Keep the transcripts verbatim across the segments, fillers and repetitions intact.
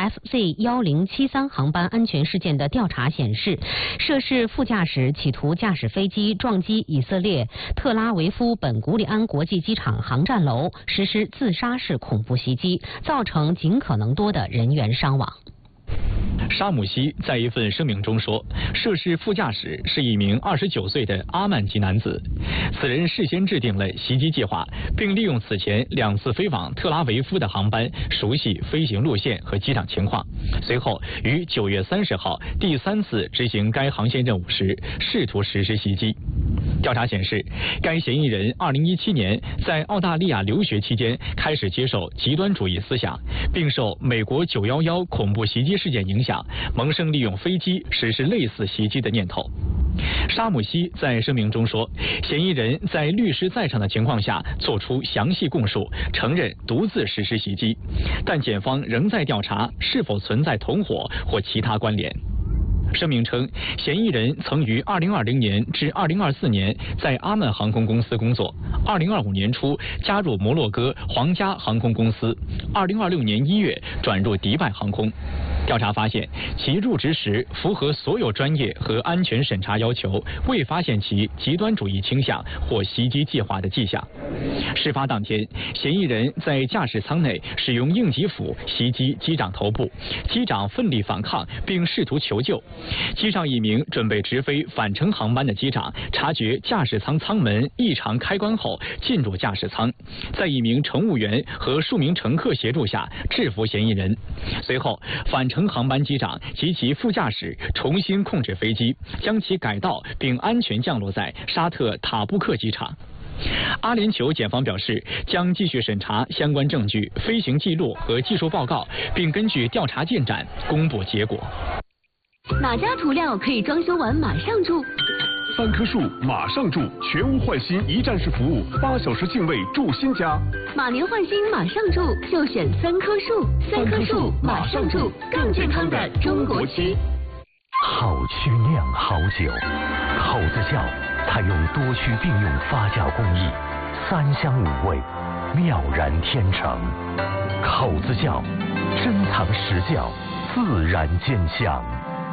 F Z 一零七三航班安全事件的调查显示，涉事副驾驶企图驾驶飞机撞击以色列特拉维夫本古里安国际机场航站楼，实施自杀式恐怖袭击，造成尽可能多的人员伤亡。 沙姆西在一份声明中说，涉事副驾驶是一名二十九岁的阿曼籍男子，此人事先制定了袭击计划，并利用此前两次飞往特拉维夫的航班熟悉飞行路线和机场情况，随后于九月三十号第三次执行该航线任务时试图实施袭击。调查显示，该嫌疑人二零一七年在澳大利亚留学期间开始接受极端主义思想，并受美国九一一恐怖袭击事件影响，萌生利用飞机实施类似袭击的念头。沙姆西在声明中说，嫌疑人在律师在场的情况下作出详细供述，承认独自实施袭击，但检方仍在调查是否存在同伙或其他关联。声明称，嫌疑人曾于二零二零年至二零二四年在阿曼航空公司工作，二零二五年初加入摩洛哥皇家航空公司，二零二六年一月转入迪拜航空。调查发现，其入职时符合所有专业和安全审查要求，未发现其极端主义倾向或袭击计划的迹象。事发当天，嫌疑人在驾驶舱内使用应急斧袭击机长头部，机长奋力反抗并试图求救。机上一名准备直飞返程航班的机长察觉驾驶舱舱门异常开关后进入驾驶舱，在一名乘务员和数名乘客协助下制服嫌疑人。随后，返程航班机长及其副驾驶重新控制飞机，将其改道并安全降落在沙特塔布克机场。阿联酋检方表示，将继续审查相关证据、飞行记录和技术报告，并根据调查进展公布结果。 哪家涂料可以装修完马上住？ 三棵树马上住，全屋换新一站式服务，八小时净位住新家。 马年换新马上住，就选三棵树。三棵树马上住，更健康的中国漆。 好曲酿好酒，口子窖，它用多曲并用发酵工艺，三香五味，妙然天成。口子窖，珍藏实窖，自然见香。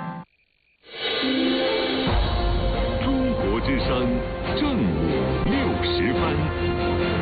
中国之声正午六十分。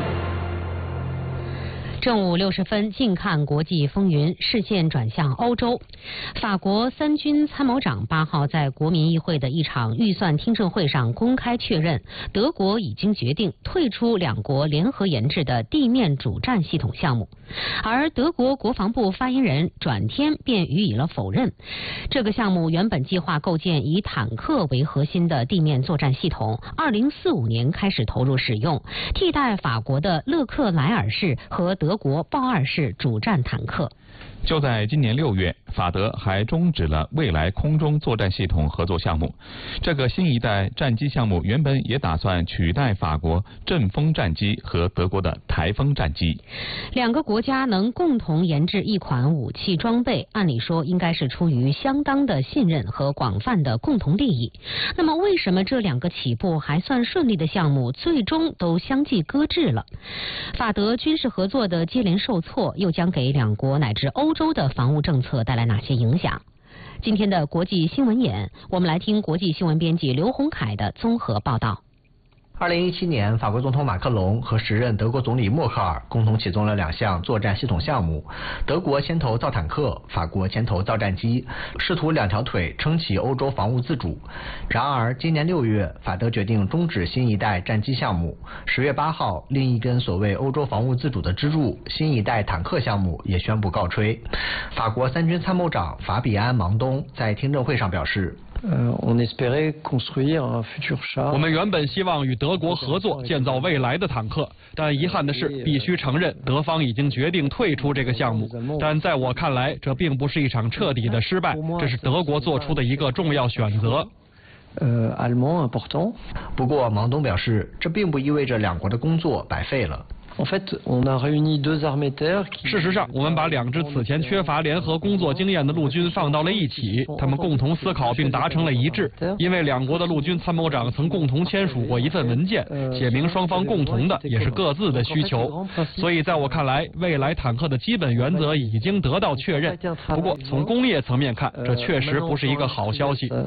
正午六十分，近看国际风云，视线转向欧洲。法国三军参谋长八号在国民议会的一场预算听证会上公开确认，德国已经决定退出两国联合研制的地面主战系统项目，而德国国防部发言人转天便予以了否认。这个项目原本计划构建以坦克为核心的地面作战系统，二零四五年开始投入使用，替代法国的勒克莱尔式和德国豹二式主战坦克。 就在今年六月，法德还终止了未来空中作战系统合作项目。这个新一代战机项目原本也打算取代法国阵风战机和德国的台风战机。 两个国家能共同研制一款武器装备，按理说应该是出于相当的信任和广泛的共同利益。那么为什么这两个起步还算顺利的项目最终都相继搁置了？法德军事合作的接连受挫，又将给两国乃至欧洲的防务政策带来哪些影响？今天的国际新闻眼，我们来听国际新闻编辑刘洪凯的综合报道。 二零一七年，法国总统马克龙和时任德国总理默克尔共同启动了两项作战系统项目，德国牵头造坦克，法国牵头造战机，试图两条腿撑起欧洲防务自主。然而，今年六月，法德决定终止新一代战机项目。十月八号，另一根所谓欧洲防务自主的支柱——新一代坦克项目也宣布告吹。法国三军参谋长法比安·芒东在听证会上表示。 我们原本希望与德国合作建造未来的坦克，但遗憾的是，必须承认德方已经决定退出这个项目。但在我看来，这并不是一场彻底的失败，这是德国做出的一个重要选择。 不过，芒东表示，这并不意味着两国的工作白费了。 事实上，我们把两支此前缺乏联合工作经验的陆军放到了一起，他们共同思考并达成了一致。因为两国的陆军参谋长曾共同签署过一份文件，写明双方共同的也是各自的需求。所以在我看来，未来坦克的基本原则已经得到确认。不过从工业层面看，这确实不是一个好消息。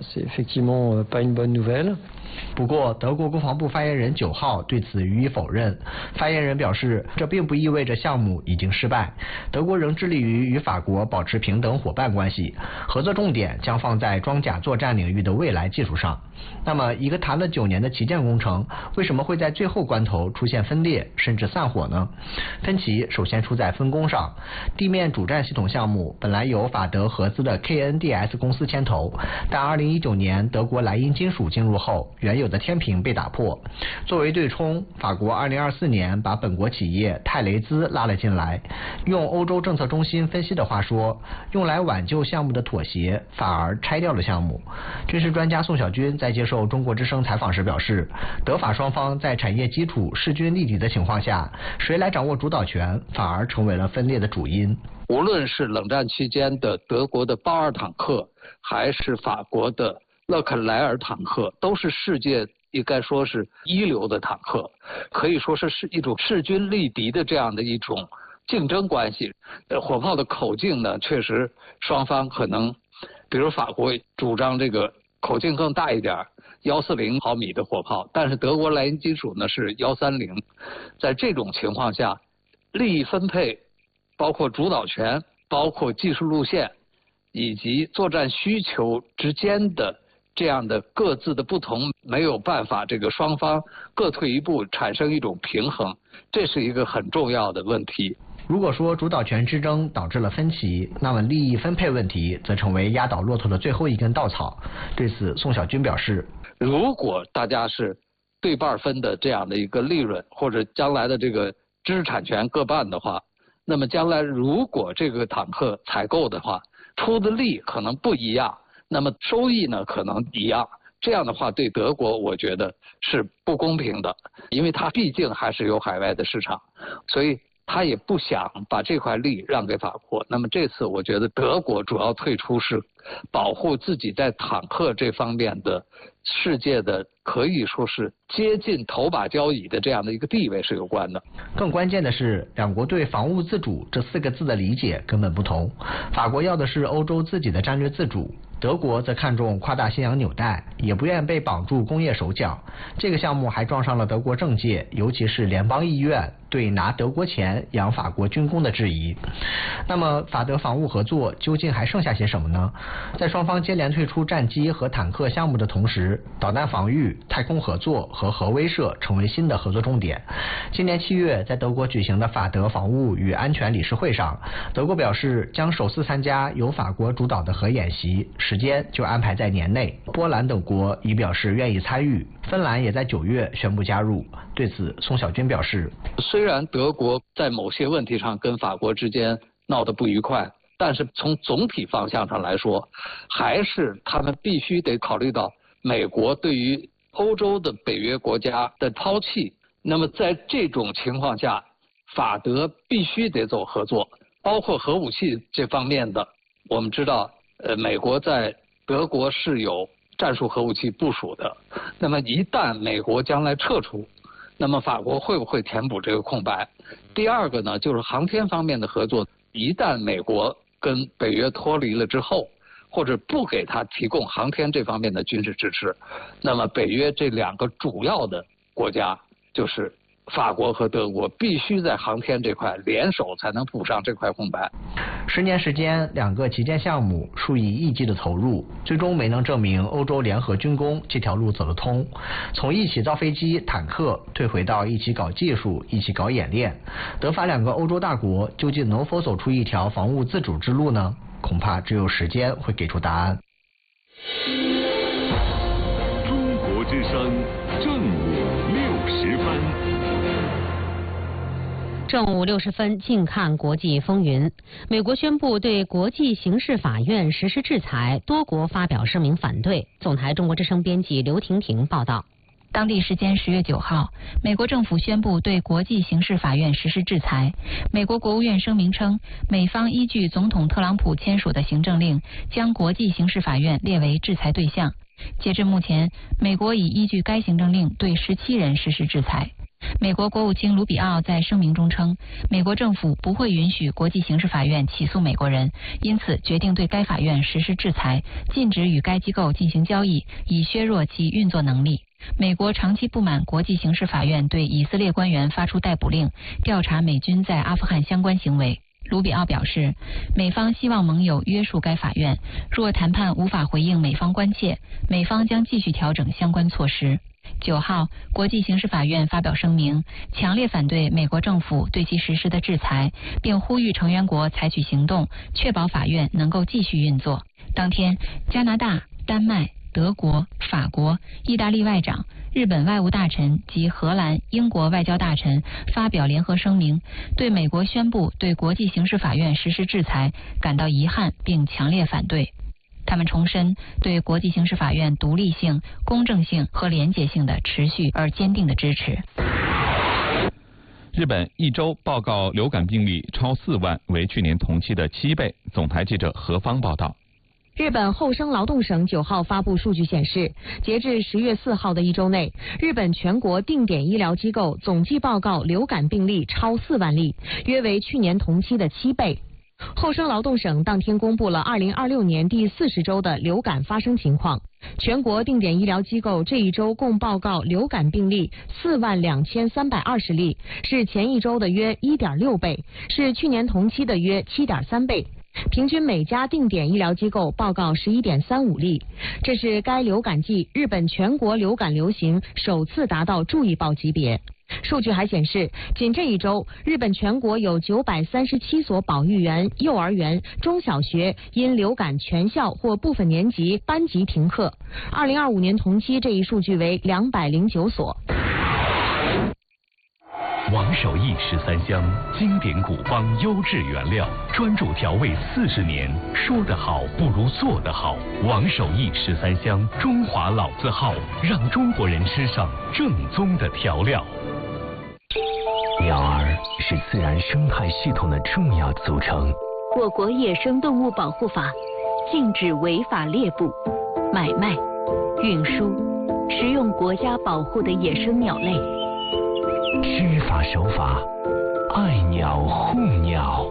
不过，德国国防部发言人九号对此予以否认。发言人表示，这并不意味着项目已经失败，德国仍致力于与法国保持平等伙伴关系，合作重点将放在装甲作战领域的未来技术上。那么，一个谈了九年的旗舰工程，为什么会在最后关头出现分裂甚至散伙呢？分歧首先出在分工上。地面主战系统项目本来由法德合资的 K N D S 公司牵头，但二零一九年德国莱茵金属进入后，原有的天平被打破。作为对冲，法国二零二四年把本国企业泰雷兹拉了进来。用欧洲政策中心分析的话说，用来挽救项目的妥协反而拆掉了项目。军事专家宋小军在接受中国之声采访时表示，德法双方在产业基础势均力敌的情况下，谁来掌握主导权反而成为了分裂的主因。 无论是冷战期间的德国的豹二坦克，还是法国的勒克莱尔坦克，都是世界应该说是一流的坦克，可以说是是一种势均力敌的这样的一种竞争关系。呃，火炮的口径呢，确实双方可能，比如法国主张这个口径更大一点，幺四零毫米的火炮，但是德国莱茵金属呢是幺三零，在这种情况下，利益分配，包括主导权，包括技术路线，以及作战需求之间的这样的各自的不同，没有办法这个双方各退一步，产生一种平衡，这是一个很重要的问题。 如果说主导权之争导致了分歧，那么利益分配问题则成为压倒骆驼的最后一根稻草。对此，宋小军表示， 如果大家是对半分的这样的一个利润，或者将来的这个知识产权各半的话，那么将来如果这个坦克采购的话，出的力可能不一样，那么收益呢可能一样，这样的话对德国我觉得是不公平的，因为它毕竟还是有海外的市场，所以他也不想把这块利让给法国。那么这次我觉得德国主要退出是保护自己在坦克这方面的世界的可以说是接近头把交椅的这样的一个地位是有关的。 更关键的是，两国对防务自主这四个字的理解根本不同。法国要的是欧洲自己的战略自主，德国则看重跨大西洋纽带，也不愿被绑住工业手脚。这个项目还撞上了德国政界，尤其是联邦议院对拿德国钱养法国军工的质疑。那么法德防务合作究竟还剩下些什么呢？在双方接连退出战机和坦克项目的同时，导弹防御、太空合作和核威慑成为新的合作重点。今年七月，在德国举行的法德防务与安全理事会上，德国表示将首次参加由法国主导的核演习，时间就安排在年内。波兰等国已表示愿意参与，芬兰也在九月宣布加入。对此，宋小军表示， 虽然德国在某些问题上跟法国之间闹得不愉快，但是从总体方向上来说，还是他们必须得考虑到美国对于欧洲的北约国家的抛弃。那么在这种情况下，法德必须得走合作，包括核武器这方面的。我们知道，呃，美国在德国是有战术核武器部署的。那么一旦美国将来撤出，那么法国会不会填补这个空白？第二个呢，就是航天方面的合作。一旦美国跟北约脱离了之后，或者不给他提供航天这方面的军事支持，那么北约这两个主要的国家，就是法国和德国，必须在航天这块联手才能补上这块空白。 十年时间，两个旗舰项目数以亿计的投入，最终没能证明欧洲联合军工这条路走得通。从一起造飞机、坦克，退回到一起搞技术、一起搞演练，德法两个欧洲大国究竟能否走出一条防务自主之路呢？恐怕只有时间会给出答案。 中国之声正午六十分。 正午六十分，近看国际风云。美国宣布对国际刑事法院实施制裁，多国发表声明反对。总台中国之声编辑刘婷婷报道。 当地时间十月九号，美国政府宣布对国际刑事法院实施制裁。美国国务院声明称，美方依据总统特朗普签署的行政令，将国际刑事法院列为制裁对象。截至目前，美国已依据该行政令对十七人实施制裁。美国国务卿卢比奥在声明中称，美国政府不会允许国际刑事法院起诉美国人，因此决定对该法院实施制裁，禁止与该机构进行交易，以削弱其运作能力。美国长期不满国际刑事法院对以色列官员发出逮捕令，调查美军在阿富汗相关行为。卢比奥表示，美方希望盟友约束该法院，若谈判无法回应美方关切，美方将继续调整相关措施。九号，国际刑事法院发表声明，强烈反对美国政府对其实施的制裁，并呼吁成员国采取行动，确保法院能够继续运作。当天，加拿大、丹麦、德国、法国、意大利外长、日本外务大臣及荷兰、英国外交大臣发表联合声明，对美国宣布对国际刑事法院实施制裁感到遗憾，并强烈反对。他们重申对国际刑事法院独立性、公正性和廉洁性的持续而坚定的支持。 日本一周报告流感病例超四万，为去年同期的七倍。总台记者何方报道。 日本厚生劳动省九号发布数据显示，截至十月四号的一周内，日本全国定点医疗机构总计报告流感病例超四万例，约为去年同期的七倍。厚生劳动省当天公布了二零二六年第四十周的流感发生情况，全国定点医疗机构这一周共报告流感病例四万两千三百二十例，是前一周的约一点六倍，是去年同期的约七点三倍。平均每家定点医疗机构报告十一点三五例，这是该流感季日本全国流感流行首次达到注意报级别。数据还显示，仅这一周，日本全国有九百三十七所保育园、幼儿园、中小学因流感全校或部分年级班级停课。二零二五年同期这一数据为两百零九所。 王守义十三香，经典古方优质原料，专注调味四十年。说得好不如做得好。王守义十三香，中华老字号，让中国人吃上正宗的调料。鸟儿是自然生态系统的重要组成。 我国野生动物保护法禁止违法猎捕、买卖、运输、食用国家保护的野生鸟类。 知法守法，爱鸟护鸟。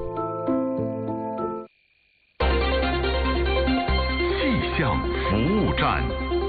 气象服务站。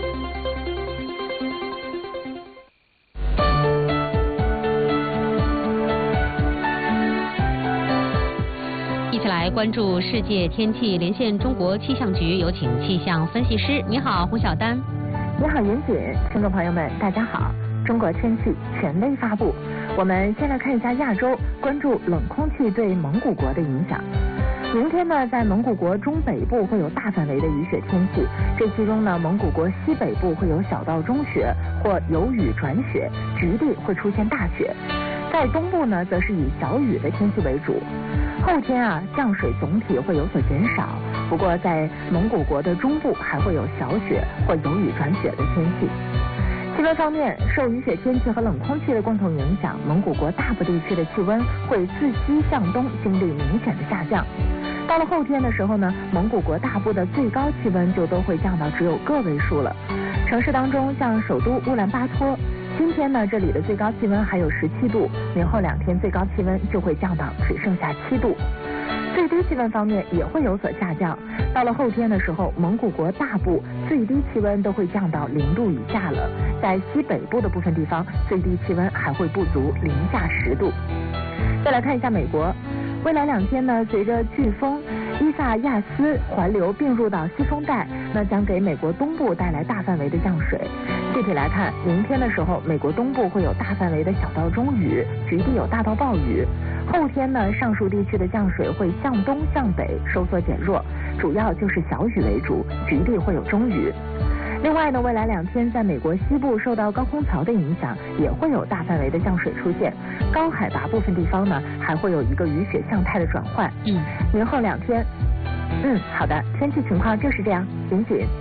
一起来关注世界天气，连线中国气象局，有请气象分析师。你好，胡晓丹。 你好，严谨，听众朋友们，大家好。中国天气权威发布，我们先来看一下亚洲，关注冷空气对蒙古国的影响。明天呢，在蒙古国中北部会有大范围的雨雪天气，这其中呢，蒙古国西北部会有小到中雪或有雨转雪，局地会出现大雪。在东部呢，则是以小雨的天气为主。后天啊，降水总体会有所减少，不过在蒙古国的中部还会有小雪或有雨转雪的天气。气温方面，受雨雪天气和冷空气的共同影响，蒙古国大部地区的气温会自西向东经历明显的下降。到了后天的时候呢，蒙古国大部的最高气温就都会降到只有个位数了。城市当中，像首都乌兰巴托，今天呢这里的最高气温还有十七度，明后两天最高气温就会降到只剩下七度。最低气温方面也会有所下降，到了后天的时候，蒙古国大部最低气温都会降到零度以下了，在西北部的部分地方，最低气温还会不足零下十度。再来看一下美国，未来两天呢，随着飓风伊萨亚斯环流并入到西风带，那将给美国东部带来大范围的降水。具体来看，明天的时候，美国东部会有大范围的小到中雨，局地有大到暴雨。后天呢，上述地区的降水会向东向北收缩减弱，主要就是小雨为主，局地会有中雨。另外呢，未来两天在美国西部受到高空槽的影响，也会有大范围的降水出现，高海拔部分地方呢还会有一个雨雪向态的转换。 嗯， 明后两天，嗯，好的，天气情况就是这样，谨谨。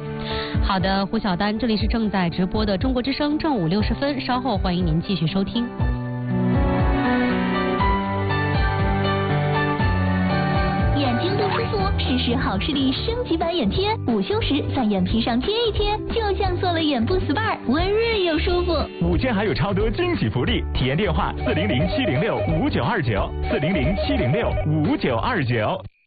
好的，胡晓丹，这里是正在直播的中国之声，正午六十分，稍后欢迎您继续收听。 眼睛不舒服，试试好视力升级版眼贴，午休时在眼皮上贴一贴，就像做了眼部 S P A， 温润又舒服。 午间还有超多惊喜福利，体验电话四零零七零六五九二九，四零零七零六五九二九。